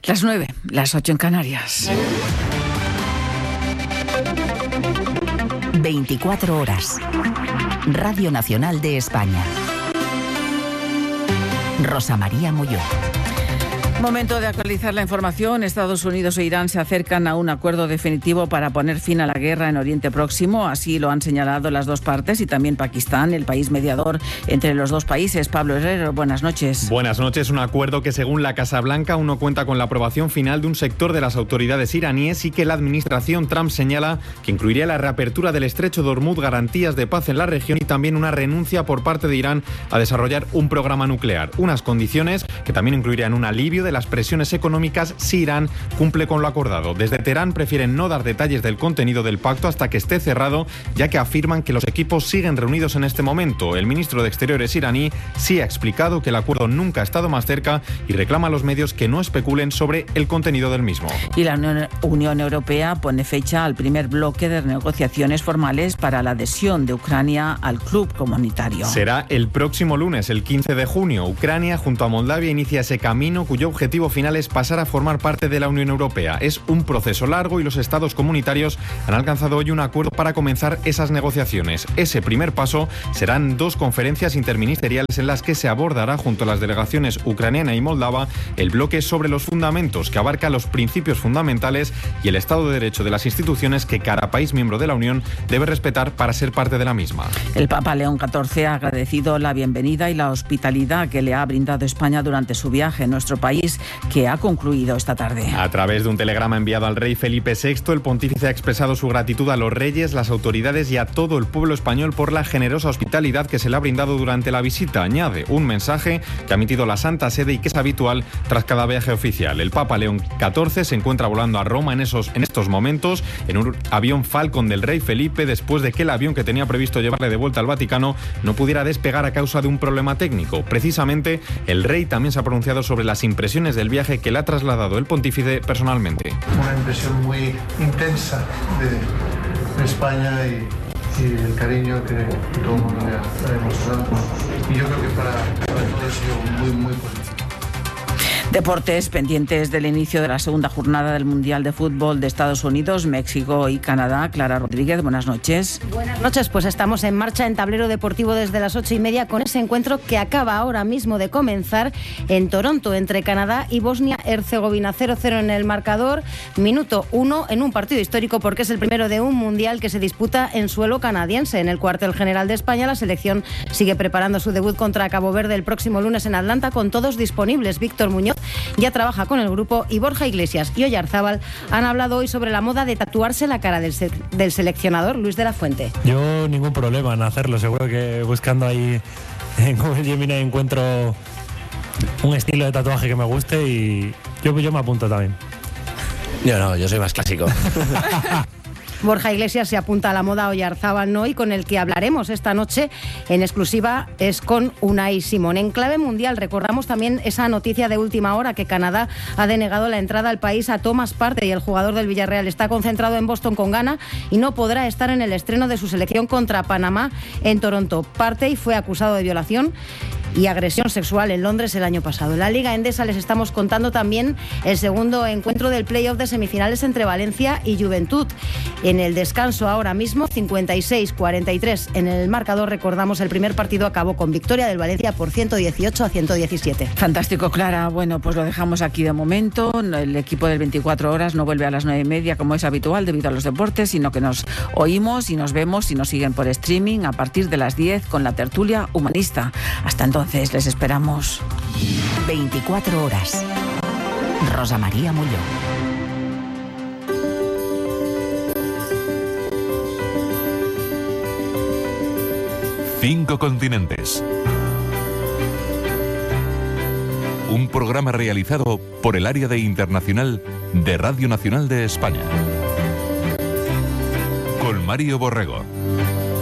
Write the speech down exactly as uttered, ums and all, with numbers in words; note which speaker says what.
Speaker 1: Las nueve, las ocho en Canarias.
Speaker 2: veinticuatro horas. Radio Nacional de España. Rosa María Molló.
Speaker 1: Momento de actualizar la información. Estados Unidos e Irán se acercan a un acuerdo definitivo para poner fin a la guerra en Oriente Próximo. Así lo han señalado las dos partes y también Pakistán, el país mediador entre los dos países. Pablo Herrero, buenas noches.
Speaker 3: Buenas noches. Un acuerdo que, según la Casa Blanca, aún no cuenta con la aprobación final de un sector de las autoridades iraníes y que la administración Trump señala que incluiría la reapertura del estrecho de Hormuz, garantías de paz en la región y también una renuncia por parte de Irán a desarrollar un programa nuclear. Unas condiciones que también incluirían un alivio de las presiones económicas si Irán cumple con lo acordado. Desde Teherán prefieren no dar detalles del contenido del pacto hasta que esté cerrado, ya que afirman que los equipos siguen reunidos en este momento. El ministro de Exteriores iraní sí ha explicado que el acuerdo nunca ha estado más cerca y reclama a los medios que no especulen sobre el contenido del mismo.
Speaker 1: Y la Unión Europea pone fecha al primer bloque de negociaciones formales para la adhesión de Ucrania al club comunitario.
Speaker 3: Será el próximo lunes, el quince de junio. Ucrania, junto a Moldavia, inicia ese camino cuyo objetivo final es pasar a formar parte de la Unión Europea. Es un proceso largo y los estados comunitarios han alcanzado hoy un acuerdo para comenzar esas negociaciones. Ese primer paso serán dos conferencias interministeriales en las que se abordará junto a las delegaciones ucraniana y moldava el bloque sobre los fundamentos, que abarca los principios fundamentales y el Estado de Derecho de las instituciones que cada país miembro de la Unión debe respetar para ser parte de la misma.
Speaker 1: El Papa León catorce ha agradecido la bienvenida y la hospitalidad que le ha brindado España durante su viaje en nuestro país, que ha concluido esta tarde.
Speaker 3: A través de un telegrama enviado al rey Felipe sexto, el pontífice ha expresado su gratitud a los reyes, las autoridades y a todo el pueblo español por la generosa hospitalidad que se le ha brindado durante la visita. Añade un mensaje que ha emitido la Santa Sede y que es habitual tras cada viaje oficial. El Papa León catorce se encuentra volando a Roma en, esos, en estos momentos en un avión Falcon del rey Felipe, después de que el avión que tenía previsto llevarle de vuelta al Vaticano no pudiera despegar a causa de un problema técnico. Precisamente, el rey también se ha pronunciado sobre las impresiones del viaje que le ha trasladado el pontífice personalmente.
Speaker 4: Una impresión muy intensa de, de España y, y el cariño que todo el mundo le ha, le ha demostrado. Y yo creo que para, para todos ha sido muy, muy positivo.
Speaker 1: Deportes, pendientes del inicio de la segunda jornada del Mundial de Fútbol de Estados Unidos, México y Canadá. Clara Rodríguez, buenas noches.
Speaker 5: Buenas noches, pues estamos en marcha en Tablero Deportivo desde las ocho y media con ese encuentro que acaba ahora mismo de comenzar en Toronto entre Canadá y Bosnia-Herzegovina. cero cero en el marcador, minuto uno en un partido histórico porque es el primero de un Mundial que se disputa en suelo canadiense. En el cuartel general de España, la selección sigue preparando su debut contra Cabo Verde el próximo lunes en Atlanta con todos disponibles. Víctor Muñoz ya trabaja con el grupo y Borja Iglesias y Oyarzábal han hablado hoy sobre la moda de tatuarse la cara del, se- del seleccionador Luis de la Fuente.
Speaker 6: Yo ningún problema en hacerlo, seguro que buscando ahí en Google Gemini encuentro un estilo de tatuaje que me guste y yo, yo me apunto también.
Speaker 7: Yo no, yo soy más clásico.
Speaker 5: Borja Iglesias se apunta a la moda Oyarzábal no, y con el que hablaremos esta noche en exclusiva es con Unai Simón. En clave mundial recordamos también esa noticia de última hora que Canadá ha denegado la entrada al país a Thomas Partey. El jugador del Villarreal está concentrado en Boston con Ghana y no podrá estar en el estreno de su selección contra Panamá en Toronto. Partey fue acusado de violación y agresión sexual en Londres el año pasado. En la Liga Endesa les estamos contando también el segundo encuentro del playoff de semifinales entre Valencia y Juventud. En el descanso ahora mismo, cincuenta y seis cuarenta y tres en el marcador. Recordamos, el primer partido acabó con victoria del Valencia por ciento dieciocho a ciento diecisiete.
Speaker 1: Fantástico, Clara. Bueno, pues lo dejamos aquí de momento. El equipo del veinticuatro horas no vuelve a las nueve y media como es habitual debido a los deportes, sino que nos oímos y nos vemos y nos siguen por streaming a partir de las diez con la tertulia humanista. Hasta entonces, les esperamos.
Speaker 2: veinticuatro horas. Rosa María Molló.
Speaker 8: Cinco continentes. Un programa realizado por el Área de Internacional de Radio Nacional de España. Con Mario Borrego.